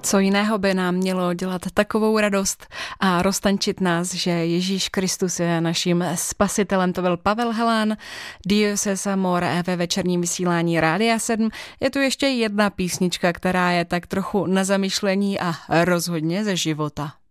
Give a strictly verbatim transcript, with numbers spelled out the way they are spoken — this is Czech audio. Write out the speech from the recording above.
Co jiného by nám mělo dělat takovou radost a roztančit nás, že Ježíš Kristus je naším spasitelem. To byl Pavel Helán, Dios es amor ve večerním vysílání Rádia sedm. Je tu ještě jedna písnička, která je tak trochu na zamyšlení a rozhodně ze života.